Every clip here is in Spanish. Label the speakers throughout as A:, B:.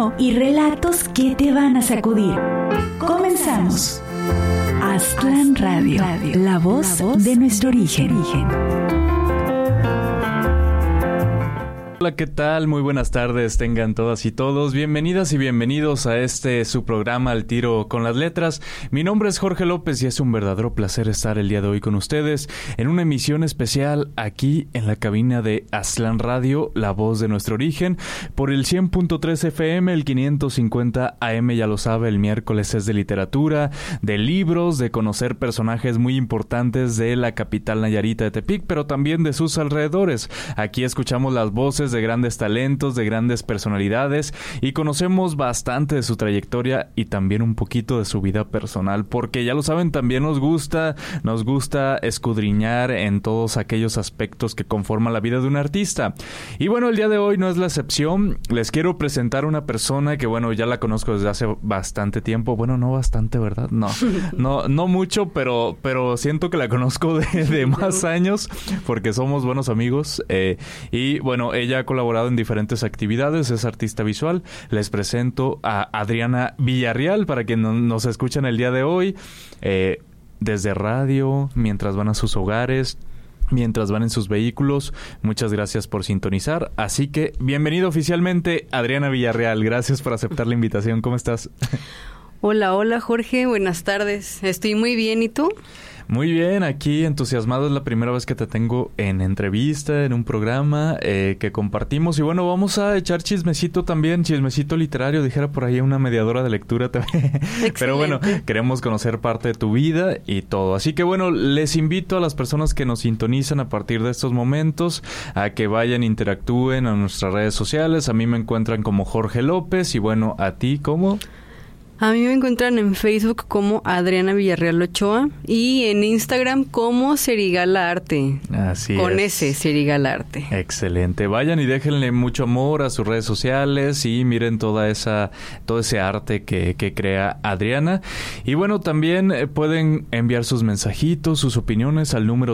A: y relatos que te van a sacudir. Comenzamos. Aztlán Radio, la voz de nuestro origen.
B: Hola, ¿qué tal? Muy buenas tardes, tengan todas y todos. Bienvenidas y bienvenidos a su programa Al Tiro con las Letras. Mi nombre es Jorge López y es un verdadero placer estar el día de hoy con ustedes en una emisión especial aquí en la cabina de Aztlán Radio, la voz de nuestro origen, por el 100.3 FM, el 550 AM, ya lo sabe, el miércoles es de literatura, de libros, de conocer personajes muy importantes de la capital nayarita de Tepic, pero también de sus alrededores. Aquí escuchamos las voces de grandes talentos, de grandes personalidades y conocemos bastante de su trayectoria y también un poquito de su vida personal, porque ya lo saben, también nos gusta escudriñar en todos aquellos aspectos que conforman la vida de un artista. Y bueno, el día de hoy no es la excepción. Les quiero presentar una persona que, bueno, ya la conozco desde hace bastante tiempo. Bueno, no bastante, ¿verdad? No mucho, pero siento que la conozco de más años porque somos buenos amigos. Y bueno, ella ha colaborado en diferentes actividades, es artista visual. Les presento a Adriana Villarreal, para quienes nos escuchan el día de hoy, desde radio, mientras van a sus hogares, mientras van en sus vehículos. Muchas gracias por sintonizar. Así que, bienvenido oficialmente, Adriana Villarreal. Gracias por aceptar la invitación. ¿Cómo estás?
C: Hola Jorge, buenas tardes. Estoy muy bien, ¿y tú?
B: Muy bien, aquí entusiasmado. Es la primera vez que te tengo en entrevista, en un programa que compartimos. Y bueno, vamos a echar chismecito también, chismecito literario, dijera por ahí una mediadora de lectura también. Pero bueno, queremos conocer parte de tu vida y todo. Así que bueno, les invito a las personas que nos sintonizan a partir de estos momentos a que vayan, interactúen a nuestras redes sociales. A mí me encuentran como Jorge López y bueno, ¿a ti cómo?
C: A mí me encuentran en Facebook como Adriana Villarreal Ochoa y en Instagram como Serigala Arte.
B: Así
C: con
B: es.
C: ese Serigala Arte.
B: Excelente. Vayan y déjenle mucho amor a sus redes sociales y miren todo ese arte que crea Adriana. Y bueno, también pueden enviar sus mensajitos, sus opiniones al número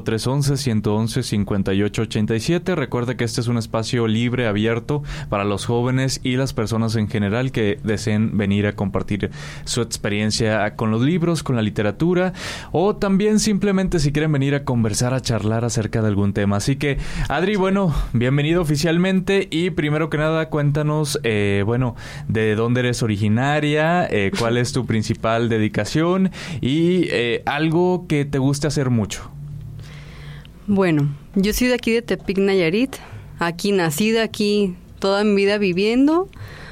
B: 311-111-5887. Recuerda que este es un espacio libre, abierto para los jóvenes y las personas en general que deseen venir a compartir su experiencia con los libros, con la literatura, o también simplemente si quieren venir a conversar, a charlar acerca de algún tema. Así que, Adri, bueno, bienvenido oficialmente y primero que nada cuéntanos, de dónde eres originaria, cuál es tu principal dedicación y algo que te guste hacer mucho.
C: Bueno, yo soy de aquí de Tepic, Nayarit, aquí nacida, aquí toda mi vida viviendo.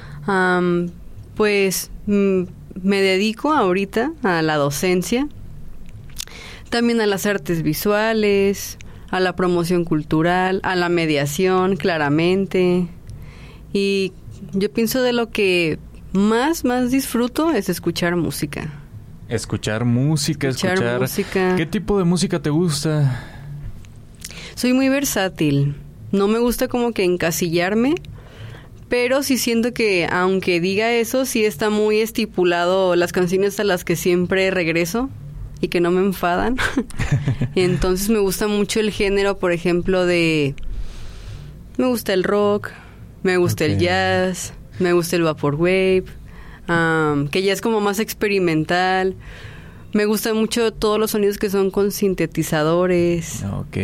C: Me dedico ahorita a la docencia, también a las artes visuales, a la promoción cultural, a la mediación, claramente. Y yo pienso de lo que más disfruto es escuchar música.
B: Escuchar música. ¿Qué tipo de música te gusta?
C: Soy muy versátil. No me gusta como que encasillarme. Pero sí siento que, aunque diga eso, sí está muy estipulado las canciones a las que siempre regreso y que no me enfadan. Y entonces me gusta mucho el género, por ejemplo, me gusta el rock, me gusta el jazz, me gusta el vaporwave, que ya es como más experimental. Me gustan mucho todos los sonidos que son con sintetizadores. Ok.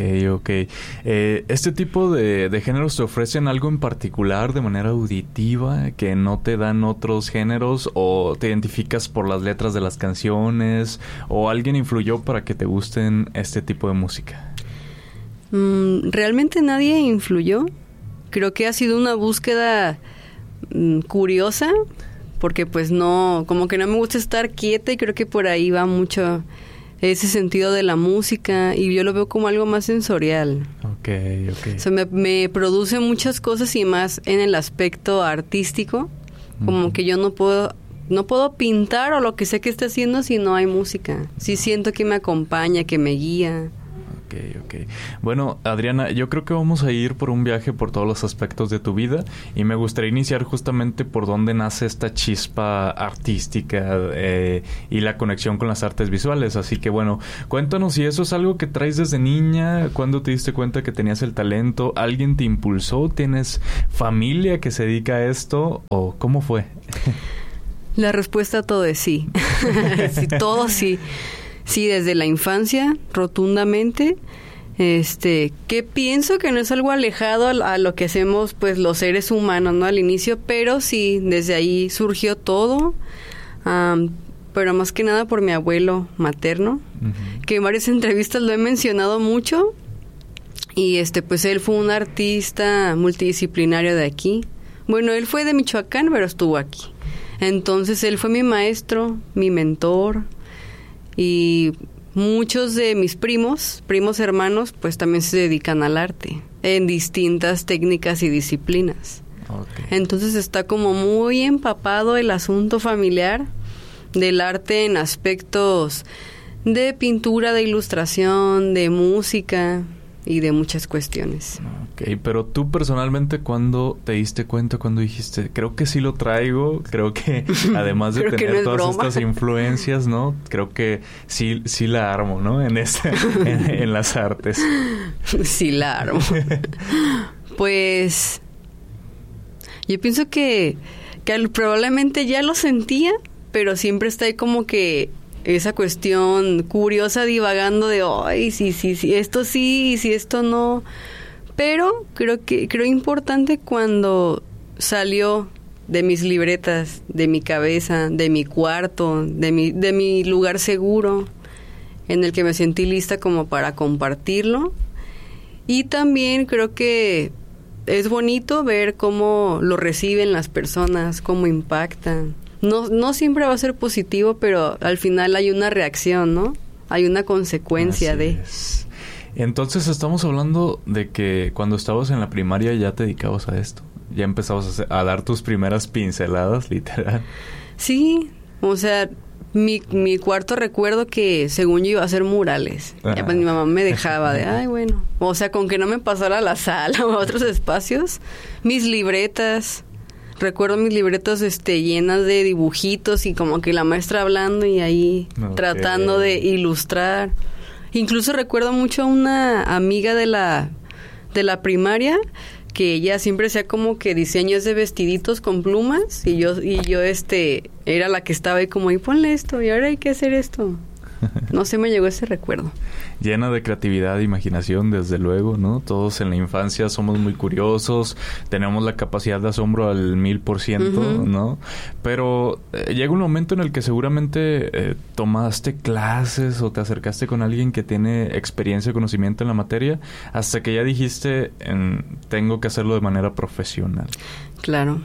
B: ¿Este tipo de géneros te ofrecen algo en particular de manera auditiva que no te dan otros géneros? ¿O te identificas por las letras de las canciones? ¿O alguien influyó para que te gusten este tipo de música?
C: Realmente nadie influyó. Creo que ha sido una búsqueda curiosa. Porque pues no, como que no me gusta estar quieta y creo que por ahí va mucho ese sentido de la música y yo lo veo como algo más sensorial.
B: Ok.
C: O sea, me produce muchas cosas y más en el aspecto artístico, como que yo no puedo pintar o lo que sea que esté haciendo si no hay música. Sí siento que me acompaña, que me guía.
B: Ok. Bueno, Adriana, yo creo que vamos a ir por un viaje por todos los aspectos de tu vida y me gustaría iniciar justamente por dónde nace esta chispa artística y la conexión con las artes visuales. Así que bueno, cuéntanos si eso es algo que traes desde niña, ¿cuándo te diste cuenta que tenías el talento? ¿Alguien te impulsó? ¿Tienes familia que se dedica a esto? ¿O cómo fue?
C: La respuesta a todo es sí. Sí, todo sí. Sí, desde la infancia, rotundamente. Que pienso que no es algo alejado a lo que hacemos pues los seres humanos, ¿no? Al inicio, pero sí, desde ahí surgió todo. Pero más que nada por mi abuelo materno, que en varias entrevistas lo he mencionado mucho. Y pues él fue un artista multidisciplinario de aquí. Bueno, él fue de Michoacán, pero estuvo aquí. Entonces él fue mi maestro, mi mentor, y muchos de mis primos hermanos, pues también se dedican al arte, en distintas técnicas y disciplinas. Okay. Entonces está como muy empapado el asunto familiar del arte en aspectos de pintura, de ilustración, de música y de muchas cuestiones.
B: Ok, pero tú personalmente, ¿cuándo te diste cuenta? ¿Cuándo dijiste, creo que sí lo traigo? Creo que además de tener no todas estas influencias, ¿no? Creo que sí la armo, ¿no? En las artes.
C: Sí la armo. Pues yo pienso que probablemente ya lo sentía, pero siempre está ahí como que esa cuestión curiosa divagando de, ay, sí, esto sí, y si esto no. Pero creo importante cuando salió de mis libretas, de mi cabeza, de mi cuarto, de mi lugar seguro, en el que me sentí lista como para compartirlo. Y también creo que es bonito ver cómo lo reciben las personas, cómo impactan. No siempre va a ser positivo, pero al final hay una reacción, ¿no? Hay una consecuencia de...
B: Es. Entonces estamos hablando de que cuando estabas en la primaria ya te dedicabas a esto. Ya empezabas a dar tus primeras pinceladas, literal.
C: Sí, o sea, mi cuarto recuerdo que según yo iba a hacer murales. Ya pues mi mamá me dejaba de, ay, bueno. O sea, con que no me pasara a la sala o a otros espacios. Mis libretas... Recuerdo mis libretas llenas de dibujitos y como que la maestra hablando y ahí tratando de ilustrar. Incluso recuerdo mucho a una amiga de la primaria que ella siempre hacía como que diseños de vestiditos con plumas y yo era la que estaba ahí como, y ponle esto y ahora hay que hacer esto. No sé, me llegó ese recuerdo.
B: Llena de creatividad e imaginación, desde luego, ¿no? Todos en la infancia somos muy curiosos, tenemos la capacidad de asombro al 1000%, ¿no? Pero llega un momento en el que seguramente tomaste clases o te acercaste con alguien que tiene experiencia y conocimiento en la materia, hasta que ya dijiste, tengo que hacerlo de manera profesional.
C: Claro.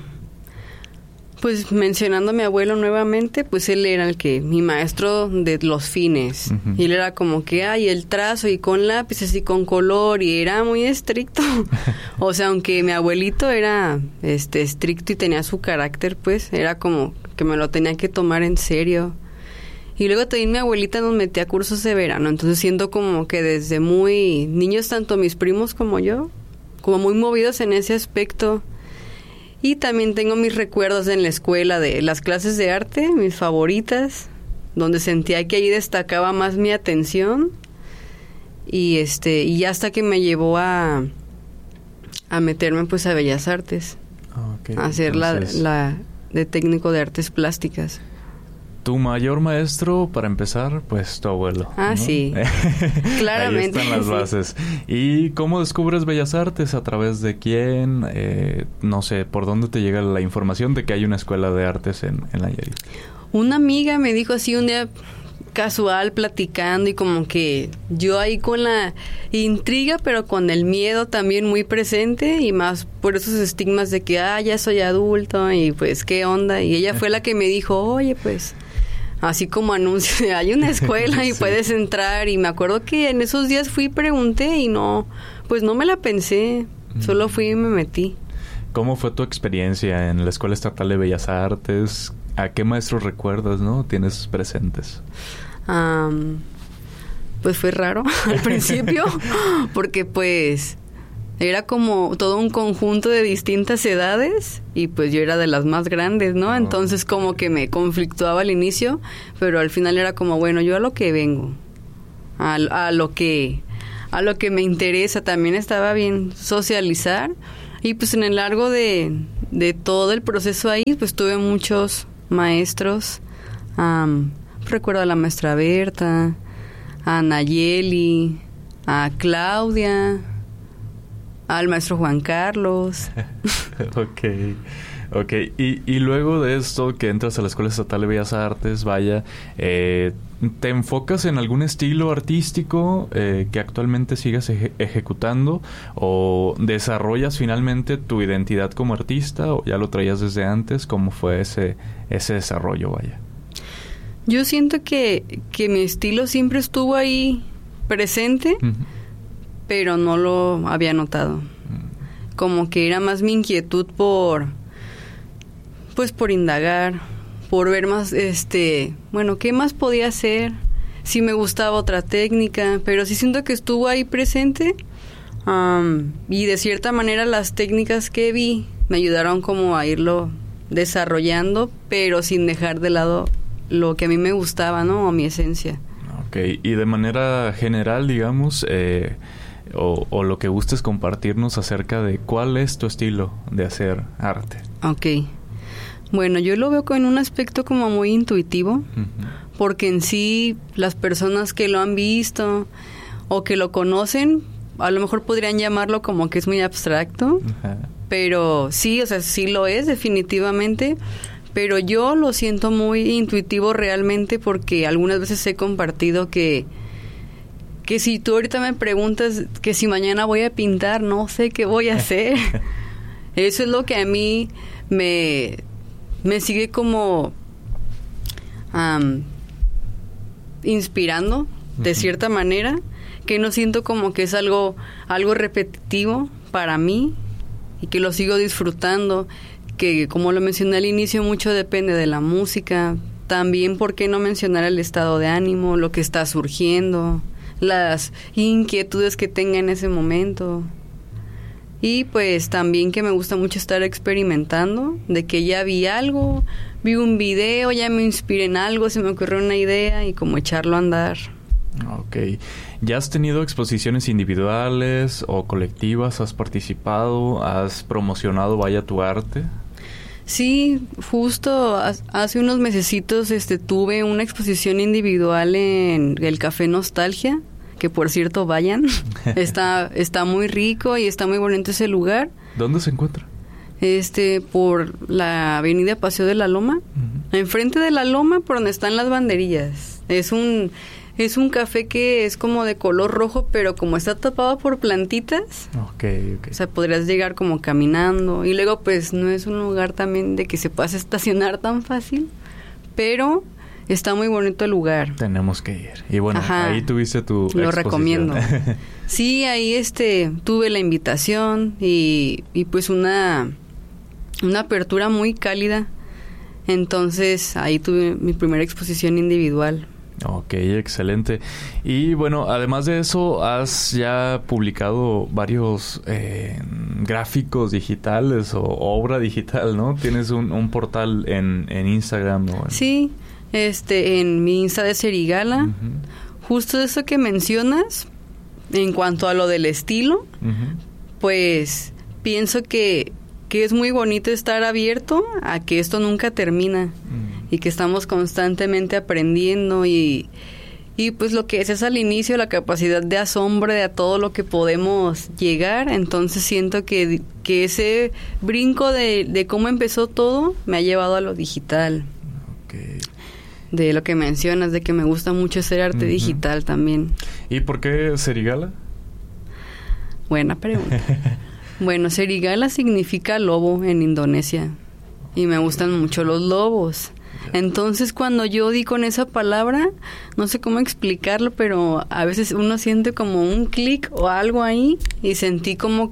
C: Pues mencionando a mi abuelo nuevamente, pues él era mi maestro de los fines. Y él era como que, el trazo y con lápices y con color, y era muy estricto. O sea, aunque mi abuelito era estricto y tenía su carácter, pues era como que me lo tenía que tomar en serio. Y luego también mi abuelita nos metía a cursos de verano, entonces siento como que desde muy niños, tanto mis primos como yo, como muy movidos en ese aspecto. Y también tengo mis recuerdos en la escuela de las clases de arte, mis favoritas, donde sentía que ahí destacaba más mi atención. Y y ya hasta que me llevó a meterme pues a Bellas Artes, a hacer la de técnico de artes plásticas.
B: Tu mayor maestro, para empezar, pues tu abuelo. ¿No?
C: Sí. Claramente.
B: Ahí están las bases. ¿Y cómo descubres Bellas Artes? ¿A través de quién? No sé, ¿por dónde te llega la información de que hay una escuela de artes en Nayarit?
C: Una amiga me dijo así un día casual, platicando, y como que yo ahí con la intriga, pero con el miedo también muy presente, y más por esos estigmas de que, ya soy adulto, y pues, ¿qué onda? Y ella fue la que me dijo, oye, pues... Así como anuncio, hay una escuela y puedes entrar. Y me acuerdo que en esos días fui y pregunté y no me la pensé. Solo fui y me metí.
B: ¿Cómo fue tu experiencia en la Escuela Estatal de Bellas Artes? ¿A qué maestros recuerdas, tienes presentes?
C: Pues fue raro al principio, porque pues... Era como todo un conjunto de distintas edades y pues yo era de las más grandes, ¿no? Entonces como que me conflictuaba al inicio, pero al final era como, bueno, yo a lo que vengo, a lo que me interesa. También estaba bien socializar y pues en el largo de todo el proceso ahí pues tuve muchos maestros. Recuerdo a la maestra Berta, a Nayeli, a Claudia, al maestro Juan Carlos.
B: Ok. Y luego de esto, que entras a la Escuela Estatal de Bellas Artes, vaya, ¿te enfocas en algún estilo artístico que actualmente sigas ejecutando? ¿O desarrollas finalmente tu identidad como artista? ¿O ya lo traías desde antes? ¿Cómo fue ese desarrollo, vaya?
C: Yo siento que mi estilo siempre estuvo ahí presente, pero no lo había notado. Como que era más mi inquietud por indagar, por ver más, qué más podía hacer, si me gustaba otra técnica, pero sí siento que estuvo ahí presente, y de cierta manera las técnicas que vi me ayudaron como a irlo desarrollando, pero sin dejar de lado lo que a mí me gustaba, ¿no? O mi esencia.
B: Ok, y de manera general, digamos, o lo que gustes compartirnos acerca de cuál es tu estilo de hacer arte.
C: Ok. Bueno, yo lo veo en un aspecto como muy intuitivo, porque en sí las personas que lo han visto o que lo conocen, a lo mejor podrían llamarlo como que es muy abstracto, pero sí, o sea, sí lo es definitivamente, pero yo lo siento muy intuitivo realmente, porque algunas veces he compartido que si tú ahorita me preguntas que si mañana voy a pintar, no sé qué voy a hacer. Eso es lo que a mí me sigue como inspirando de cierta manera, que no siento como que es algo repetitivo para mí y que lo sigo disfrutando, que como lo mencioné al inicio, mucho depende de la música. También, ¿por qué no mencionar el estado de ánimo, lo que está surgiendo, las inquietudes que tenga en ese momento? Y pues también que me gusta mucho estar experimentando, de que ya vi algo, vi un video, ya me inspiré en algo, se me ocurrió una idea y como echarlo a andar.
B: Ok. ¿Ya has tenido exposiciones individuales o colectivas? ¿Has participado? ¿Has promocionado, vaya, tu arte?
C: Sí, justo hace unos mesecitos tuve una exposición individual en el Café Nostalgia, que por cierto vayan. Está muy rico y está muy bonito ese lugar.
B: ¿Dónde se encuentra?
C: Por la avenida Paseo de la Loma, enfrente de la Loma, por donde están las banderillas. Es un café que es como de color rojo, pero como está tapado por plantitas,
B: okay.
C: O sea, podrías llegar como caminando. Y luego, pues, no es un lugar también de que se puedas estacionar tan fácil, pero está muy bonito el lugar.
B: Tenemos que ir. Y bueno, ahí tuviste tu
C: Lo
B: exposición.
C: recomiendo. Sí, ahí tuve la invitación y pues una apertura muy cálida. Entonces, ahí tuve mi primera exposición individual.
B: Ok, excelente. Y bueno, además de eso, has ya publicado varios gráficos digitales o obra digital, ¿no? Tienes un portal en Instagram, ¿no?
C: Sí, en mi Insta de Serigala. Justo eso que mencionas, en cuanto a lo del estilo, pues pienso que es muy bonito estar abierto a que esto nunca termina. Y que estamos constantemente aprendiendo y pues lo que es al inicio, la capacidad de asombro de a todo lo que podemos llegar. Entonces siento que ese brinco de cómo empezó todo me ha llevado a lo digital.
B: Okay.
C: De lo que mencionas, de que me gusta mucho hacer arte digital también.
B: ¿Y por qué Serigala?
C: Buena pregunta. Bueno, Serigala significa lobo en Indonesia y me gustan mucho los lobos. Entonces, cuando yo di con esa palabra, no sé cómo explicarlo, pero a veces uno siente como un clic o algo ahí y sentí como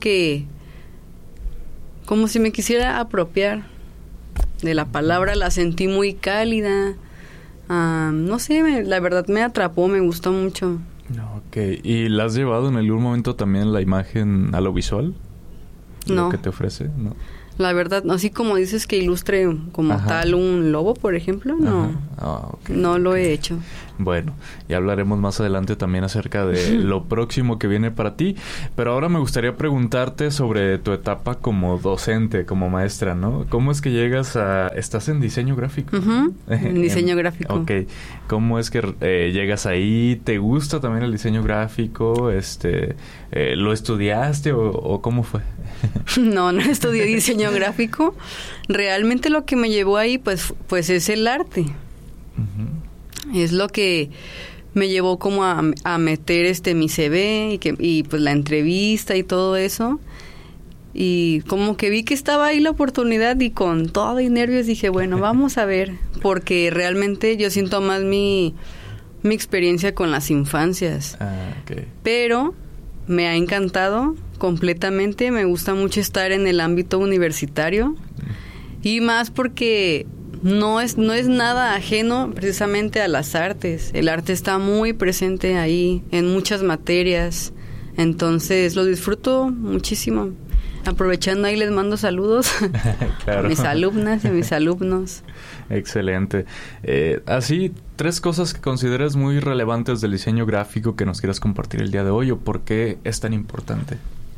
C: si me quisiera apropiar de la palabra. La sentí muy cálida. No sé, la verdad me atrapó, me gustó mucho.
B: Ok. ¿Y la has llevado en algún momento también la imagen a lo visual?
C: No.
B: ¿Lo que te ofrece? No.
C: La verdad, así como dices que ilustre como tal un lobo, por ejemplo, no.
B: Okay,
C: no lo he hecho.
B: Bueno, ya hablaremos más adelante también acerca de lo próximo que viene para ti, pero ahora me gustaría preguntarte sobre tu etapa como docente, como maestra, ¿no? ¿Cómo es que llegas a... ¿Estás en diseño gráfico?
C: En diseño gráfico.
B: Ok. ¿Cómo es que llegas ahí? ¿Te gusta también el diseño gráfico? ¿Lo estudiaste o cómo fue?
C: No estudié diseño gráfico. Realmente lo que me llevó ahí, pues es el arte. Es lo que me llevó como a meter mi CV y pues la entrevista y todo eso. Y como que vi que estaba ahí la oportunidad y con todo y nervios dije, bueno, vamos a ver. Porque realmente yo siento más mi experiencia con las infancias.
B: Okay.
C: Pero me ha encantado completamente. Me gusta mucho estar en el ámbito universitario. Y más porque no es nada ajeno precisamente a las artes. El arte está muy presente ahí en muchas materias. Entonces lo disfruto muchísimo. Aprovechando ahí les mando saludos
B: claro.
C: a mis alumnas y a mis alumnos.
B: Excelente. Así, 3 cosas que consideres muy relevantes del diseño gráfico que nos quieras compartir el día de hoy o por qué es tan importante.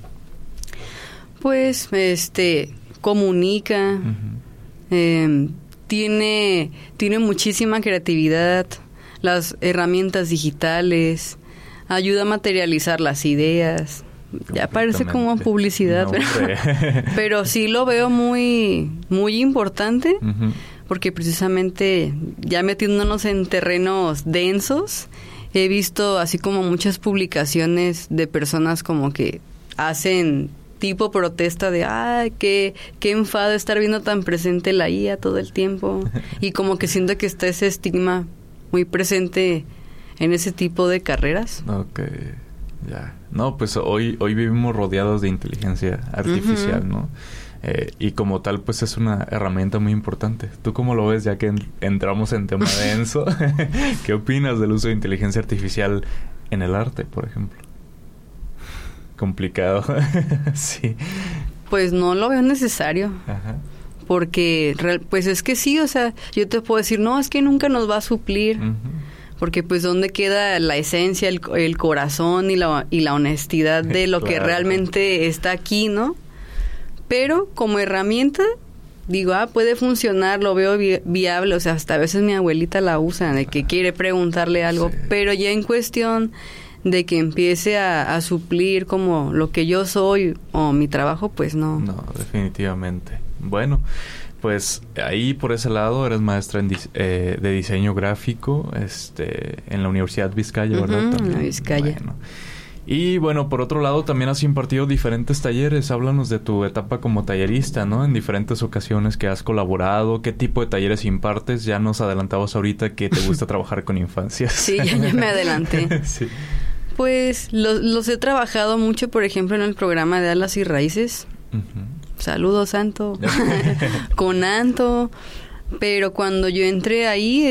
C: Pues, comunica, tiene muchísima creatividad, las herramientas digitales, ayuda a materializar las ideas. Ya parece como publicidad, pero sí lo veo muy, muy importante, porque precisamente ya metiéndonos en terrenos densos, he visto así como muchas publicaciones de personas como que hacen tipo protesta de ¡ay, qué enfado estar viendo tan presente la IA todo el tiempo! Y como que siento que está ese estigma muy presente en ese tipo de carreras.
B: Okay. Ya. No, pues hoy vivimos rodeados de inteligencia artificial, ¿no? Y como tal, pues es una herramienta muy importante. ¿Tú cómo lo ves ya que entramos en tema denso? ¿Qué opinas del uso de inteligencia artificial en el arte, por ejemplo? Complicado. Sí.
C: Pues no lo veo necesario.
B: Ajá.
C: Porque, pues es que sí, o sea, yo te puedo decir, no, es que nunca nos va a suplir. Porque pues dónde queda la esencia, el corazón y la honestidad de lo que realmente está aquí, ¿no? Pero como herramienta, digo, puede funcionar, lo veo viable, o sea, hasta a veces mi abuelita la usa, de que quiere preguntarle algo, pero ya en cuestión de que empiece a suplir como lo que yo soy o mi trabajo, pues no.
B: No, definitivamente. Bueno, pues ahí por ese lado eres maestra de diseño gráfico en la Universidad Vizcaya, ¿verdad?
C: También. En la Vizcaya.
B: Bueno. Y bueno, por otro lado también has impartido diferentes talleres. Háblanos de tu etapa como tallerista, ¿no? En diferentes ocasiones que has colaborado. ¿Qué tipo de talleres impartes? Ya nos adelantabas ahorita que te gusta trabajar con infancias.
C: Sí, ya me adelanté.
B: Sí.
C: Pues los he trabajado mucho, por ejemplo, en el programa de Alas y Raíces. Saludos, Santo. Con Anto. Pero cuando yo entré ahí,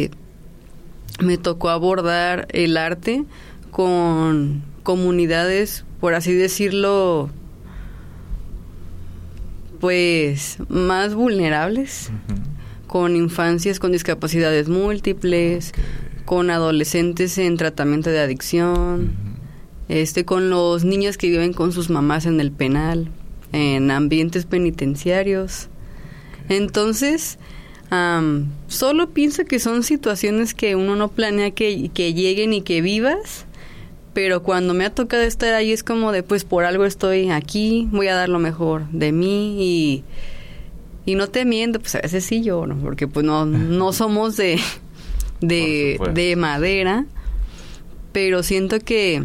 C: me tocó abordar el arte con comunidades, por así decirlo, pues más vulnerables, con infancias con discapacidades múltiples, con adolescentes en tratamiento de adicción, con los niños que viven con sus mamás en el penal, en ambientes penitenciarios. Entonces, solo pienso que son situaciones que uno no planea que lleguen y que vivas, pero cuando me ha tocado estar ahí es como de, pues por algo estoy aquí, voy a dar lo mejor de mí y no te miento, pues a veces sí lloro, porque pues no somos de madera, pero siento que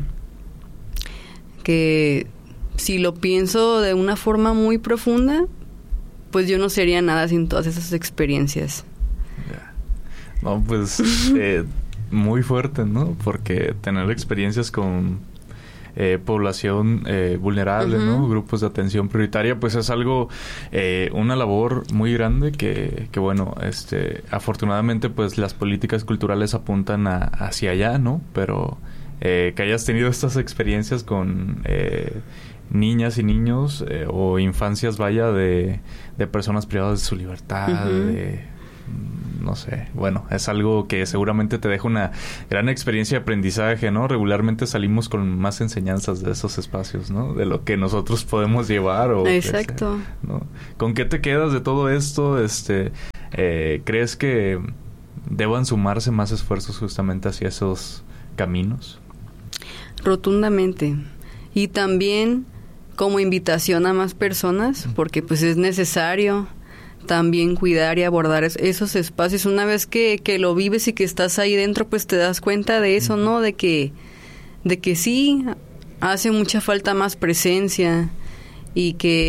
C: si lo pienso de una forma muy profunda, pues yo no sería nada sin todas esas experiencias.
B: No, pues muy fuerte, ¿no? Porque tener experiencias con población vulnerable, ¿no? Grupos de atención prioritaria, pues es algo, una labor muy grande que bueno, afortunadamente pues las políticas culturales apuntan hacia allá, ¿no? Pero que hayas tenido estas experiencias con niñas y niños o infancias, vaya, de personas privadas de su libertad, no sé, bueno, es algo que seguramente te deja una gran experiencia de aprendizaje, ¿no? Regularmente salimos con más enseñanzas de esos espacios, ¿no? De lo que nosotros podemos llevar o...
C: Exacto.
B: ¿no? ¿Con qué te quedas de todo esto? ¿Crees que deban sumarse más esfuerzos justamente hacia esos caminos?
C: Rotundamente. Y también como invitación a más personas, porque pues es necesario también cuidar y abordar esos espacios. Una vez que lo vives y que estás ahí dentro, pues te das cuenta de eso, ¿no? De que sí, hace mucha falta más presencia y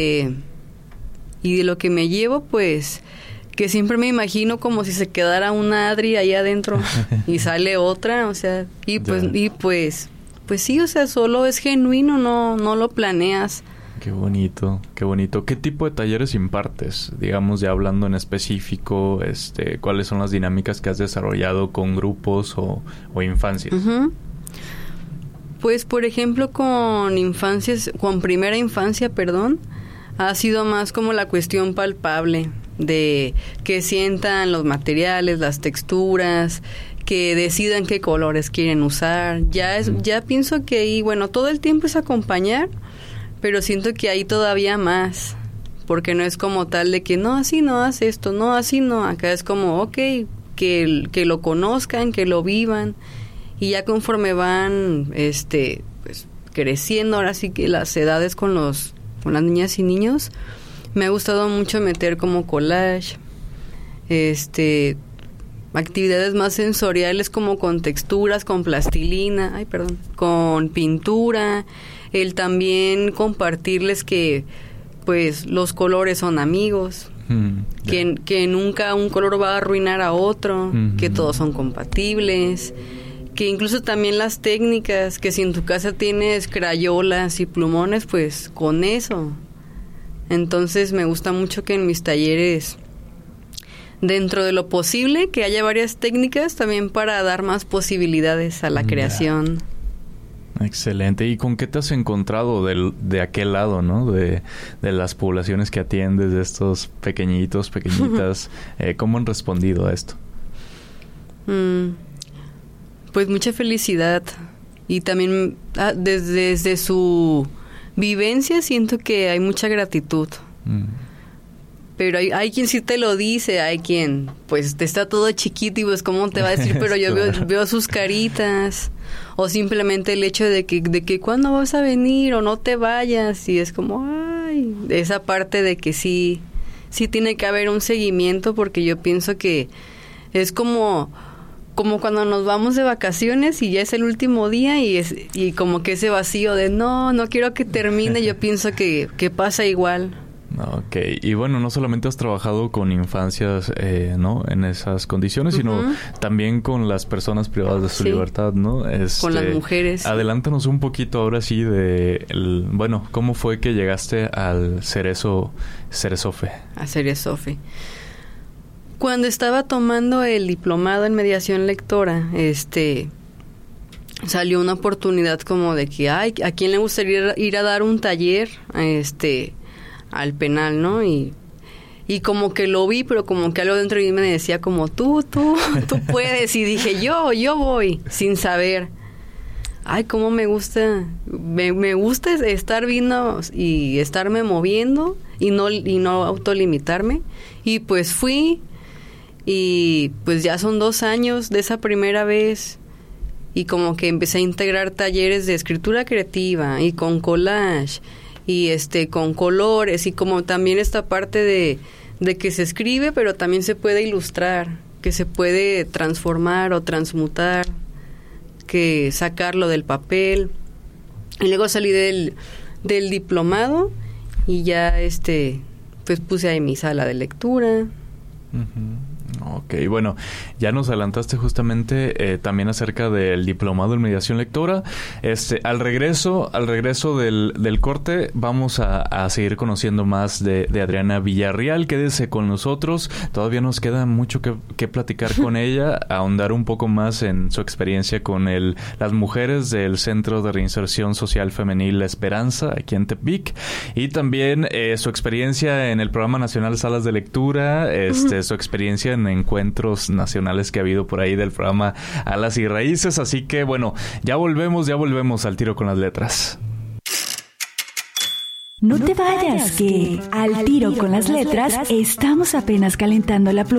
C: de lo que me llevo, pues, que siempre me imagino como si se quedara una Adri ahí adentro y sale otra, o sea, pues sí, o sea, solo es genuino, no lo planeas.
B: Qué bonito, qué bonito. ¿Qué tipo de talleres impartes? Digamos, ya hablando en específico, ¿cuáles son las dinámicas que has desarrollado con grupos o infancias?
C: Pues, por ejemplo, con primera infancia, ha sido más como la cuestión palpable de que sientan los materiales, las texturas, que decidan qué colores quieren usar. Ya pienso que ahí, bueno, todo el tiempo es acompañar, pero siento que ahí todavía más, porque no es como tal de que no, así no, haz esto, no, así no. Acá es como, ok, que lo conozcan, que lo vivan, y ya conforme van pues creciendo, ahora sí que las edades con las niñas y niños, me ha gustado mucho meter como collage, actividades más sensoriales como con texturas, con plastilina, con pintura, el también compartirles que pues los colores son amigos, que nunca un color va a arruinar a otro, que todos son compatibles, que incluso también las técnicas, que si en tu casa tienes crayolas y plumones, pues con eso. Entonces me gusta mucho que en mis talleres, dentro de lo posible, que haya varias técnicas también para dar más posibilidades a la creación.
B: Excelente. ¿Y con qué te has encontrado de aquel lado, ¿no? De las poblaciones que atiendes, de estos pequeñitas? ¿Cómo han respondido a esto?
C: Pues mucha felicidad. Y también desde su vivencia siento que hay mucha gratitud. Pero hay quien sí te lo dice, hay quien pues te está todo chiquito y pues cómo te va a decir, pero yo veo sus caritas, o simplemente el hecho de que ¿cuándo vas a venir? O no te vayas, y es como, ay, esa parte de que sí tiene que haber un seguimiento, porque yo pienso que es como cuando nos vamos de vacaciones y ya es el último día y como que ese vacío de no quiero que termine, yo pienso que pasa igual.
B: Ok, y bueno, no solamente has trabajado con infancias, ¿no? En esas condiciones, sino también con las personas privadas de su libertad, ¿no?
C: Con las mujeres.
B: Adelántanos un poquito ahora sí bueno, ¿cómo fue que llegaste al Ceresofe? A Ceresofe.
C: Cuando estaba tomando el diplomado en mediación lectora, salió una oportunidad como de que, ¿a quién le gustaría ir a dar un taller, al penal, ¿no? Y como que lo vi, pero como que algo dentro de mí me decía como, tú puedes, y dije, yo voy, sin saber. Ay, cómo me gusta estar viendo y estarme moviendo y no autolimitarme. Y pues fui, y pues ya son 2 años de esa primera vez, y como que empecé a integrar talleres de escritura creativa y con collage y con colores, y como también esta parte de que se escribe pero también se puede ilustrar, que se puede transformar o transmutar, que sacarlo del papel. Y luego salí del diplomado y ya pues puse ahí mi sala de lectura
B: Ok, bueno, ya nos adelantaste justamente también acerca del diplomado en mediación lectora. Al regreso del corte vamos a seguir conociendo más de Adriana Villarreal. Quédese con nosotros, todavía nos queda mucho que platicar con ella, ahondar un poco más en su experiencia con las mujeres del Centro de Reinserción Social Femenil La Esperanza, aquí en Tepic, y también su experiencia en el Programa Nacional Salas de Lectura, su experiencia en encuentros nacionales que ha habido por ahí del programa Alas y Raíces. Así que bueno, ya volvemos al tiro con las letras.
A: No te vayas, que al tiro con las letras estamos apenas calentando la pluma.